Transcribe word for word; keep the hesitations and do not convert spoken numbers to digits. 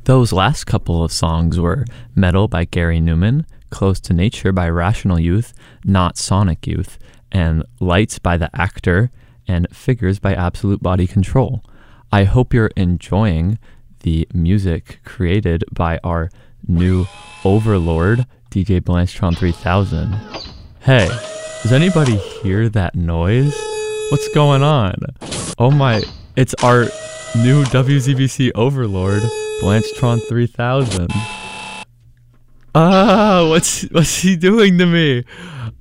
Those last couple of songs were Metal by Gary Newman, Close to Nature by Rational Youth, Not Sonic Youth, and Lights by The Actor, and Figures by Absolute Body Control. I hope you're enjoying the music created by our new overlord, D J Blanchtron three thousand. Hey, does anybody hear that noise? What's going on? Oh my, it's our new W Z B C overlord, Blanchtron three thousand. Ah, what's what's he doing to me?